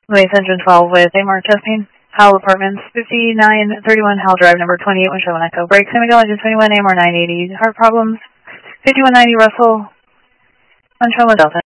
Waste Engine 12 with AMAR testing. Howell Apartments, 5931 Howell Drive, number 28, Winchell, Echo. Brakes, Miguel, Engine 21, AMAR 980. Heart problems, 5190 Russell, Winchell, Delta.